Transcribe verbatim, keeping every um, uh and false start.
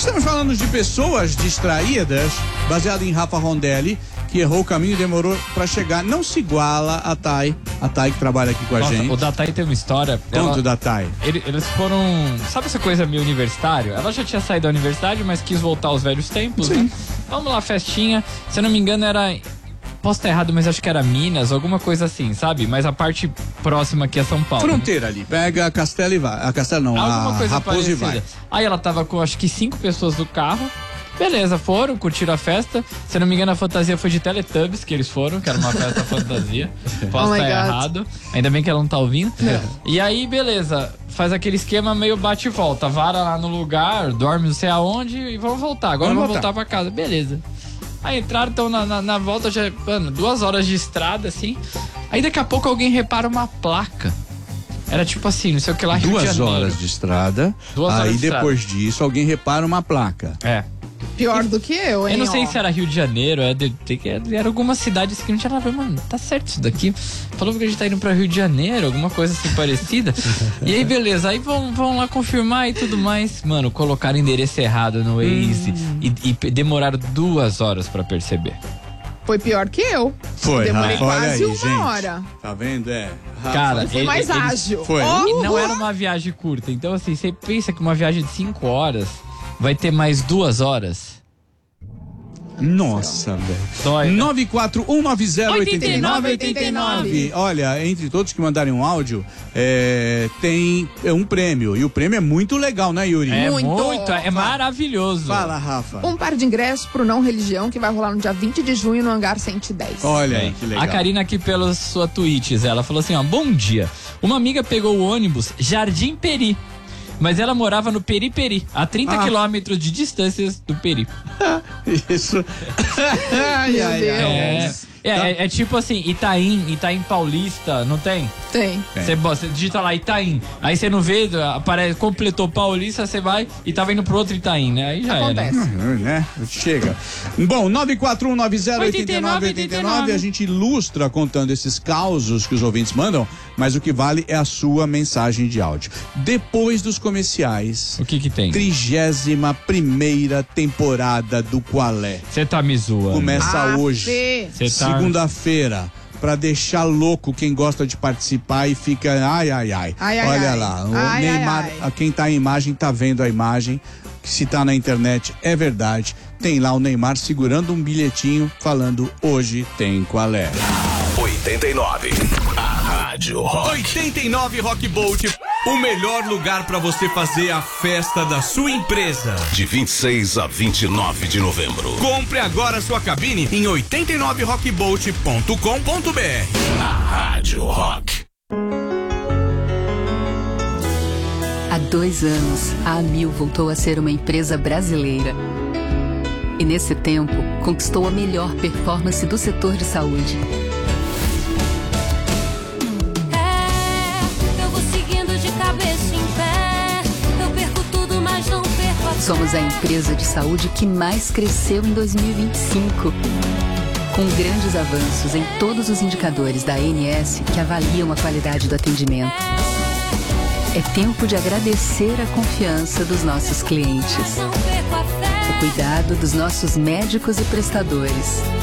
Estamos falando de pessoas distraídas, baseado em Rafa Rondelli, que errou o caminho e demorou pra chegar. Não se iguala a Thay, a Thay que trabalha aqui com a Nossa, gente. o da Thay tem uma história. Conto ela, da Thay. ele, eles foram, sabe essa coisa meio universitário? Ela já tinha saído da universidade, mas quis voltar aos velhos tempos, Sim. né? Vamos lá, festinha. Se eu não me engano era, posso estar errado, mas acho que era Minas, alguma coisa assim, sabe? Mas a parte próxima aqui é São Paulo. Fronteira ali, pega a Castela e vai. A Castela não, Alguma a coisa Raposa e parecida. vai. Aí ela tava com acho que cinco pessoas no carro. Beleza, foram, curtiram a festa. Se eu não me engano, a fantasia foi de Teletubbies que eles foram, que era uma festa fantasia. Posso Oh estar my God. errado. Ainda bem que ela não tá ouvindo. E aí, beleza, faz aquele esquema meio bate e volta. Vara lá no lugar, dorme não sei aonde e vamos voltar. Agora Vamos vamos voltar. voltar pra casa. Beleza. Aí entraram, então na, na, na volta já, mano, duas horas de estrada, assim. Aí daqui a pouco alguém repara uma placa. Era tipo assim, não sei o que lá, Rio de Duas Janeiro. horas de estrada. Duas horas aí de depois disso, alguém repara uma placa. É. Pior do que eu, hein? Eu não sei ó. se era Rio de Janeiro, é de- de- que era alguma cidade assim que não tinha nada a ver, mano, tá certo isso daqui. Falou que a gente tá indo pra Rio de Janeiro, alguma coisa assim parecida. E aí, beleza, aí vão, vão lá confirmar e tudo mais. Mano, colocaram endereço errado no Waze Hum. e, e pe- demoraram duas horas pra perceber. Foi pior que eu. Foi, Demorei Rafa, olha quase aí, uma gente. hora. Tá vendo? É. Rafa. Cara, Foi ele- mais ele- ágil. Foi. Oh, E não uhul. era uma viagem curta. Então, assim, você pensa que uma viagem de cinco horas vai ter mais duas horas? Nossa, velho. Dói, né? nove quatro um nove zero oito nove oito oito nove. Olha, entre todos que mandarem um áudio, é, tem é, um prêmio. E o prêmio é muito legal, né, Yuri? É Muito. muito, é maravilhoso. Fala, Rafa. Um par de ingressos pro Não Religião que vai rolar no dia vinte de junho no Hangar cento e dez. Olha aí, que legal. A Karina aqui pela sua tweets, ela falou assim, ó, bom dia. Uma amiga pegou o ônibus Jardim Peri, mas ela morava no Peri Peri, a trinta Ah. quilômetros de distância do Peri. Isso. ai, Meu ai, Deus. ai. É, é, é, é tipo assim, Itaim, Itaim Paulista, não tem? Tem. Você bo- você digita lá Itaim, aí você não vê, aparece, completou Paulista, você vai e tava indo pro outro Itaim, né? Aí já Acontece. era. Hum, né? Chega. Bom, nove quatro um nove zero oito nove oito nove, a gente ilustra contando esses causos que os ouvintes mandam, mas o que vale é a sua mensagem de áudio. Depois dos comerciais, O que que tem? trigésima primeira temporada do Qual É. Você tá me zoando. Começa Ah, hoje, Fê. Cê tá... segunda-feira, pra deixar louco quem gosta de participar e fica ai, ai, ai. Ai, ai, Olha ai. lá, o Ai, Neymar, ai, ai. a quem tá em imagem tá vendo a imagem, que se tá na internet é verdade. Tem lá o Neymar segurando um bilhetinho falando hoje tem Qual É. oitenta e nove. A Rádio Rock. oitenta e nove Rock Bolt, o melhor lugar para você fazer a festa da sua empresa. De vinte e seis a vinte e nove de novembro. Compre agora sua cabine em oitenta e nove rock bolt ponto com ponto b r. A Rádio Rock. Há dois anos, a Amil voltou a ser uma empresa brasileira. E nesse tempo, conquistou a melhor performance do setor de saúde. É, eu vou seguindo de cabeça em pé. Eu perco tudo, mas não perco a fé. Somos a empresa de saúde que mais cresceu em dois mil e vinte e cinco. Com grandes avanços em todos os indicadores da A N S que avaliam a qualidade do atendimento. É tempo de agradecer a confiança dos nossos clientes. Não perco a fé. O cuidado dos nossos médicos e prestadores.